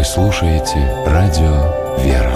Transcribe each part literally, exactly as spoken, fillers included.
Вы слушаете радио «Вера».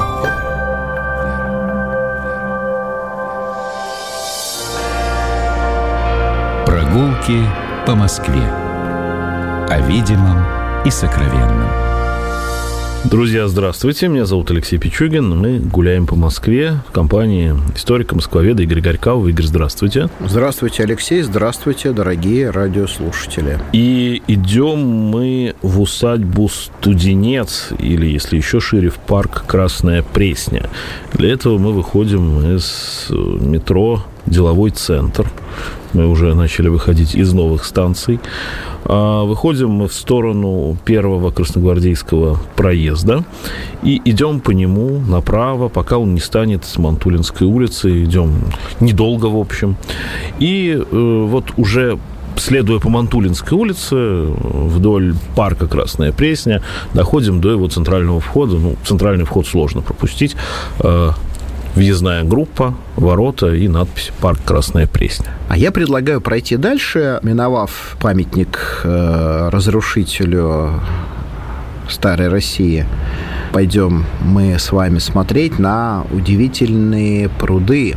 Прогулки по Москве. О видимом и сокровенном. Друзья, здравствуйте. Меня зовут Алексей Пичугин. Мы гуляем по Москве в компании историка-москвоведа Игоря Горького. Игорь, здравствуйте. Здравствуйте, Алексей. Здравствуйте, дорогие радиослушатели. И идем мы в усадьбу Студенец, или, если еще шире, в парк Красная Пресня. Для этого мы выходим из метро «Деловой центр». Мы уже начали выходить из новых станций. Выходим мы в сторону первого красногвардейского проезда и идем по нему направо, пока он не станет с Мантулинской улицы. Идем недолго, в общем. И э, вот уже следуя по Мантулинской улице вдоль парка Красная Пресня, доходим до его центрального входа. Ну, центральный вход сложно пропустить. Э, Въездная группа, ворота и надпись «Парк Красная Пресня». А я предлагаю пройти дальше, миновав памятник э, разрушителю Старой России. Пойдем мы с вами смотреть на удивительные пруды,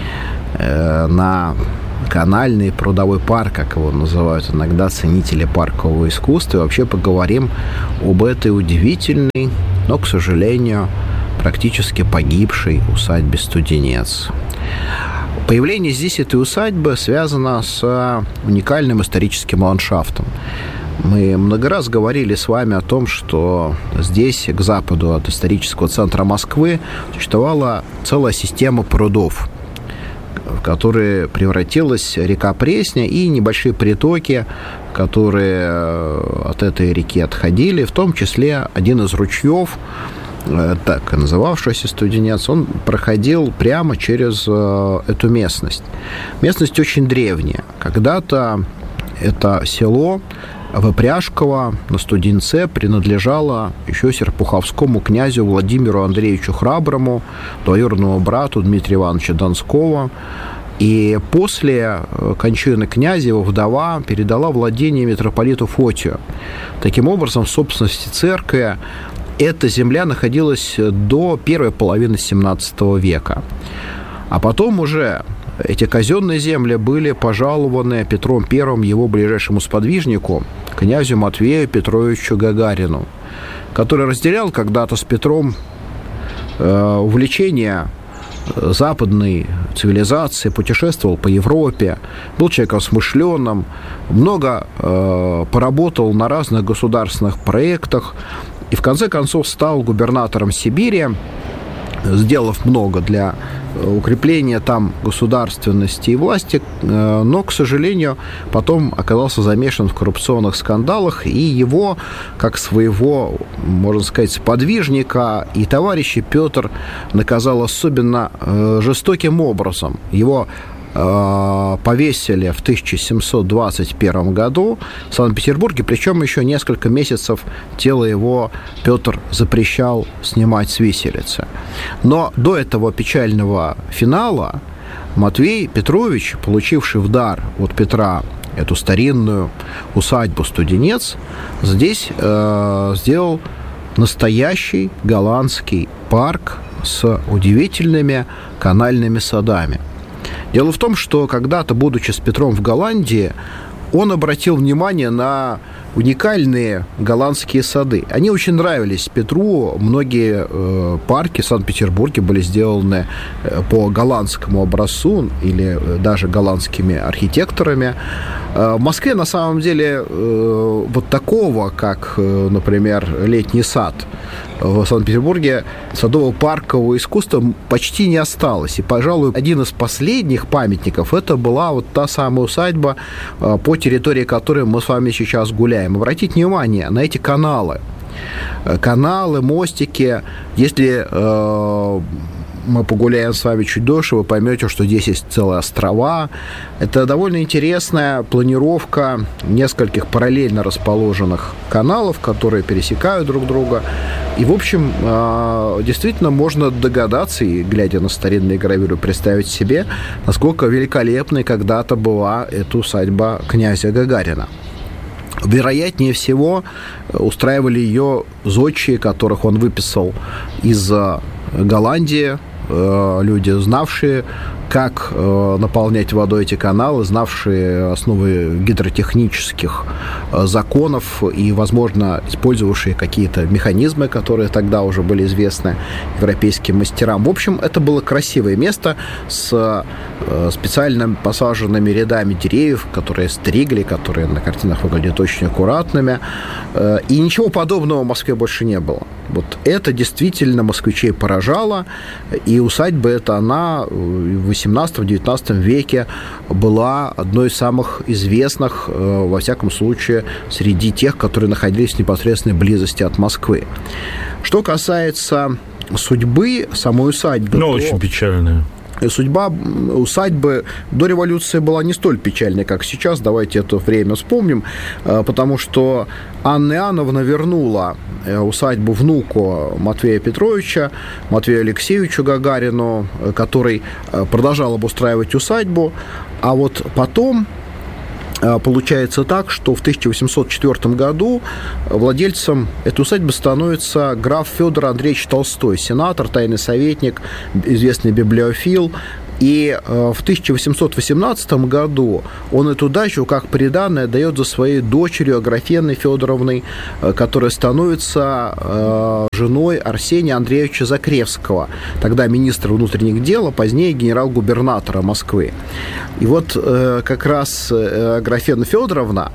э, на канальный прудовой парк, как его называют иногда ценители паркового искусства. И вообще поговорим об этой удивительной, но, к сожалению, практически погибшей усадьбе Студенец. Появление здесь этой усадьбы связано с уникальным историческим ландшафтом. Мы много раз говорили с вами о том, что здесь, к западу от исторического центра Москвы, существовала целая система прудов, в которые превратилась река Пресня и небольшие притоки, которые от этой реки отходили, в том числе один из ручьев, так называвшийся Студенец, он проходил прямо через эту местность. Местность очень древняя. Когда-то это село Выпряжково на Студенце принадлежало еще серпуховскому князю Владимиру Андреевичу Храброму, двоюродному брату Дмитрия Ивановича Донского. И после кончины князя его вдова передала владение митрополиту Фотию. Таким образом, в собственности церкви эта земля находилась до первой половины семнадцатого века. А потом уже эти казенные земли были пожалованы Петром Первым его ближайшему сподвижнику, князю Матвею Петровичу Гагарину, который разделял когда-то с Петром э, увлечение западной цивилизации, путешествовал по Европе, был человеком смышленым, много э, поработал на разных государственных проектах и в конце концов стал губернатором Сибири, сделав много для укрепления там государственности и власти, но, к сожалению, потом оказался замешан в коррупционных скандалах, и его, как своего, можно сказать, сподвижника и товарища, Петр наказал особенно жестоким образом. Его повесили в тысяча семьсот двадцать первом году в Санкт-Петербурге, причем еще несколько месяцев тело его Петр запрещал снимать с виселицы. Но до этого печального финала Матвей Петрович, получивший в дар от Петра эту старинную усадьбу Студенец, здесь э, сделал настоящий голландский парк с удивительными канальными садами. Дело в том, что когда-то, будучи с Петром в Голландии, он обратил внимание на уникальные голландские сады. Они очень нравились Петру. Многие э, парки в Санкт-Петербурге были сделаны по голландскому образцу или даже голландскими архитекторами. Э, в Москве, на самом деле, э, вот такого, как, э, например, летний сад, в Санкт-Петербурге садово-паркового искусства почти не осталось. И, пожалуй, один из последних памятников это была вот та самая усадьба, по территории которой мы с вами сейчас гуляем. Обратите внимание на эти каналы. Каналы, мостики. Если э, мы погуляем с вами чуть дольше, вы поймете, что здесь есть целые острова. Это довольно интересная планировка нескольких параллельно расположенных каналов, которые пересекают друг друга. И, в общем, действительно можно догадаться, и, глядя на старинные гравюры, представить себе, насколько великолепной когда-то была эта усадьба князя Гагарина. Вероятнее всего, устраивали ее зодчие, которых он выписал из Голландии, люди, знавшие, как наполнять водой эти каналы, знавшие основы гидротехнических законов и, возможно, использовавшие какие-то механизмы, которые тогда уже были известны европейским мастерам. В общем, это было красивое место с специально посаженными рядами деревьев, которые стригли, которые на картинах выглядят очень аккуратными. И ничего подобного в Москве больше не было. Вот это действительно москвичей поражало, и усадьба эта, она в восемнадцатом-девятнадцатом веке была одной из самых известных, во всяком случае, среди тех, которые находились в непосредственной близости от Москвы. Что касается судьбы самой усадьбы... Ну, то... очень печальная. Судьба усадьбы до революции была не столь печальной, как сейчас. Давайте это время вспомним. Потому что Анна Иоанновна вернула усадьбу внуку Матвея Петровича, Матвею Алексеевичу Гагарину, который продолжал обустраивать усадьбу. А вот потом... Получается так, что в тысяча восемьсот четвёртом году владельцем этой усадьбы становится граф Федор Андреевич Толстой, сенатор, тайный советник, известный библиофил. И в тысяча восемьсот восемнадцатом году он эту дачу, как приданое, дает за своей дочерью Аграфеной Федоровной, которая становится женой Арсения Андреевича Закревского, тогда министра внутренних дел, а позднее генерал-губернатора Москвы. И вот как раз Аграфена Федоровна,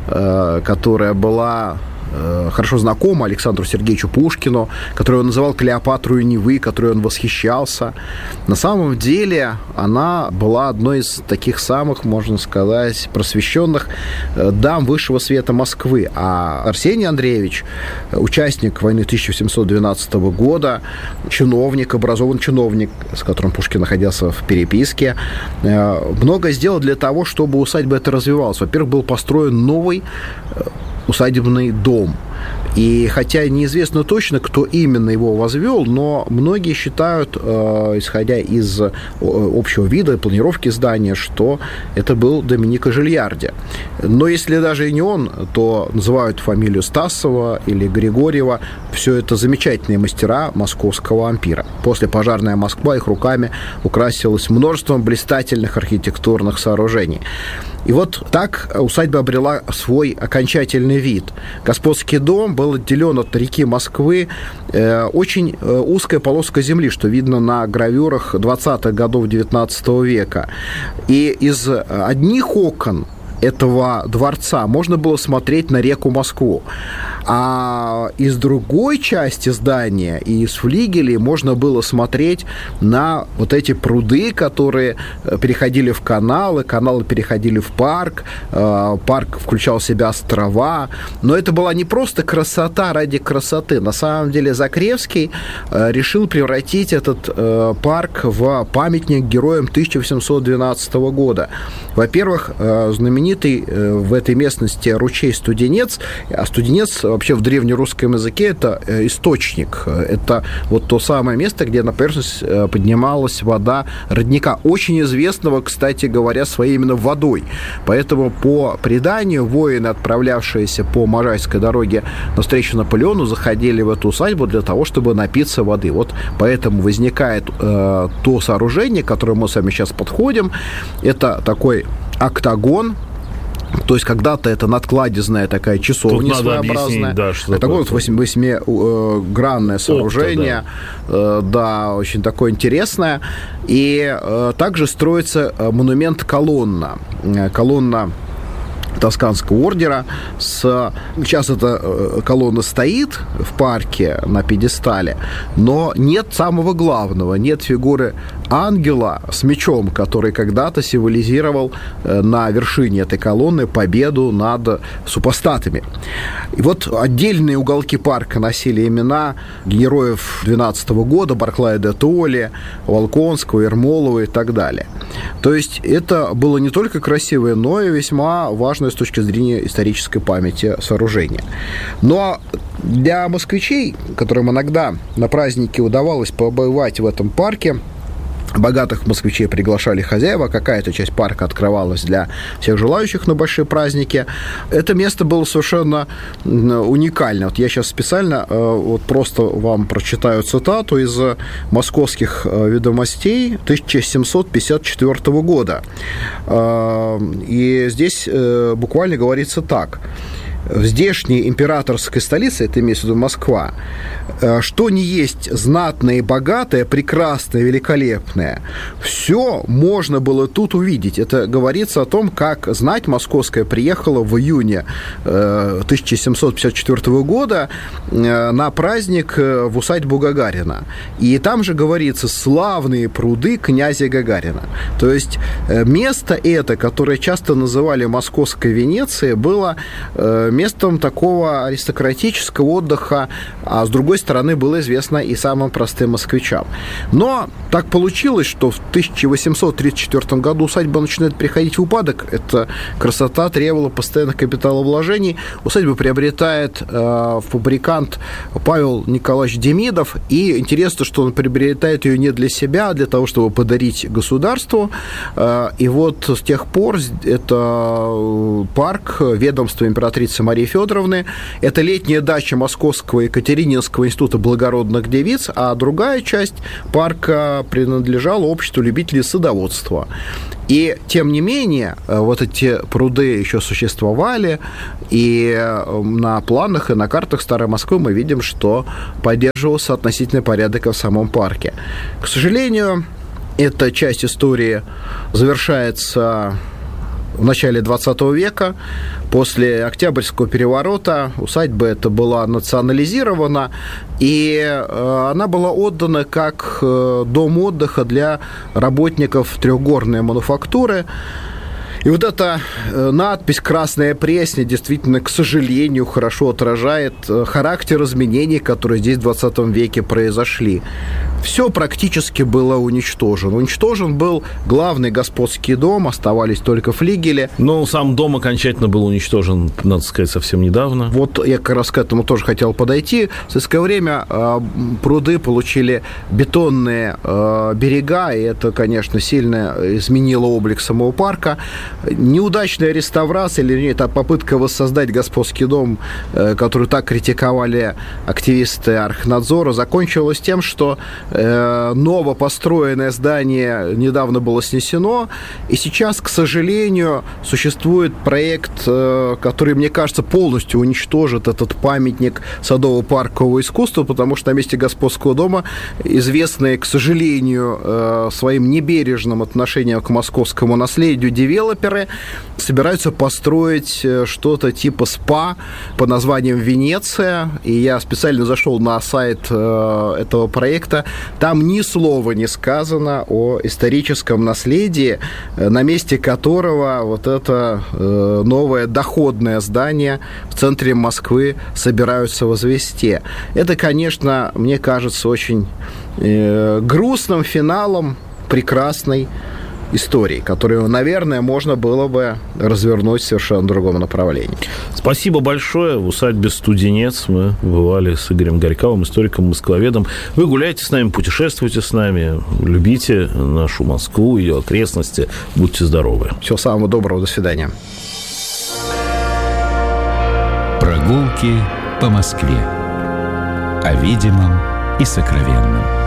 которая была... хорошо знакома Александру Сергеевичу Пушкину, которую он называл Клеопатрою Невы, которой он восхищался. На самом деле она была одной из таких самых, можно сказать, просвещенных дам высшего света Москвы. А Арсений Андреевич, участник войны тысяча семьсот двенадцатого года, чиновник, образованный чиновник, с которым Пушкин находился в переписке, много сделал для того, чтобы усадьба эта развивалась. Во-первых, был построен новый усадебный дом. И хотя неизвестно точно, кто именно его возвел, но многие считают, э, исходя из общего вида и планировки здания, что это был Доминико Жильярди. Но если даже и не он, то называют фамилию Стасова или Григорьева. Все это замечательные мастера московского ампира. После пожарная Москва их руками украсилась множеством блистательных архитектурных сооружений. И вот так усадьба обрела свой окончательный вид. Господский дом был отделен от реки Москвы э, очень э, узкая полоска земли, что видно на гравюрах двадцатых годов девятнадцатого века. И из одних окон этого дворца можно было смотреть на реку Москву. А из другой части здания и из флигелей можно было смотреть на вот эти пруды, которые переходили в каналы, каналы переходили в парк, парк включал в себя острова. Но это была не просто красота ради красоты. На самом деле Закревский решил превратить этот парк в памятник героям тысяча восемьсот двенадцатого года. Во-первых, знаменитый в этой местности ручей Студенец, а Студенец вообще в древнерусском языке это источник, это вот то самое место, где на поверхность поднималась вода родника, очень известного, кстати говоря, своей именно водой. Поэтому по преданию воины, отправлявшиеся по Можайской дороге навстречу Наполеону, заходили в эту усадьбу для того, чтобы напиться воды. Вот поэтому возникает э, то сооружение, к которому мы с вами сейчас подходим. Это такой октагон. То есть когда-то это надкладезная такая часовня своеобразная. Да, что такое вот восьмигранное сооружение. Опта, да. да, очень такое интересное. И также строится монумент-колонна. Колонна Тосканского ордера. С... Сейчас эта колонна стоит в парке на пьедестале, но нет самого главного, нет фигуры ангела с мечом, который когда-то символизировал на вершине этой колонны победу над супостатами. И вот отдельные уголки парка носили имена героев двенадцатого года, Барклая де Толли, Волконского, Ермолова и так далее. То есть это было не только красивое, но и весьма важное с точки зрения исторической памяти сооружение. Но для москвичей, которым иногда на празднике удавалось побывать в этом парке, богатых москвичей приглашали хозяева, какая-то часть парка открывалась для всех желающих на большие праздники. Это место было совершенно уникально. Вот я сейчас специально вот просто вам прочитаю цитату из «Московских ведомостей» тысяча семьсот пятьдесят четвёртого года. И здесь буквально говорится так. В здешней императорской столице, это имеется в виду Москва, что не есть знатное и богатое, прекрасное, великолепное, все можно было тут увидеть. Это говорится о том, как знать московская приехала в июне тысяча семьсот пятьдесят четвёртого года на праздник в усадьбу Гагарина. И там же говорится «славные пруды князя Гагарина». То есть место это, которое часто называли Московской Венецией, было местом такого аристократического отдыха, а с другой стороны было известно и самым простым москвичам. Но так получилось, что в тысяча восемьсот тридцать четвёртом году усадьба начинает приходить в упадок. Эта красота требовала постоянных капиталовложений. Усадьбу приобретает э, фабрикант Павел Николаевич Демидов, и интересно, что он приобретает ее не для себя, а для того, чтобы подарить государству. Э, и вот с тех пор это парк ведомства императрицы Марии Федоровны. Это летняя дача Московского Екатерининского института благородных девиц, а другая часть парка принадлежала обществу любителей садоводства. И, тем не менее, вот эти пруды еще существовали, и на планах и на картах Старой Москвы мы видим, что поддерживался относительный порядок в самом парке. К сожалению, эта часть истории завершается в начале двадцатого века. После Октябрьского переворота усадьба эта была национализирована, и она была отдана как дом отдыха для работников трехгорной мануфактуры. И вот эта надпись «Красная Пресня» действительно, к сожалению, хорошо отражает характер изменений, которые здесь в двадцатом веке произошли. Все практически было уничтожено. Уничтожен был главный господский дом, оставались только флигели. Но сам дом окончательно был уничтожен, надо сказать, совсем недавно. Вот я как раз к этому тоже хотел подойти. В советское время э, пруды получили бетонные э, берега, и это, конечно, сильно изменило облик самого парка. Неудачная реставрация, или это попытка воссоздать господский дом, э, который так критиковали активисты Архнадзора, закончилась тем, что новопостроенное здание недавно было снесено, и сейчас, к сожалению, существует проект, который, мне кажется, полностью уничтожит этот памятник садово-паркового искусства, потому что на месте господского дома, известные, к сожалению, своим небережным отношением к московскому наследию девелоперы собираются построить что-то типа СПА под названием «Венеция», и я специально зашел на сайт этого проекта. Там ни слова не сказано о историческом наследии, на месте которого вот это новое доходное здание в центре Москвы собираются возвести. Это, конечно, мне кажется, очень грустным финалом прекрасной истории, которую, наверное, можно было бы развернуть в совершенно другом направлении. Спасибо большое. В усадьбе Студенец мы бывали с Игорем Горьковым, историком-москвоведом. Вы гуляйте с нами, путешествуйте с нами, любите нашу Москву, ее окрестности. Будьте здоровы. Всего самого доброго. До свидания. Прогулки по Москве. О видимом и сокровенном.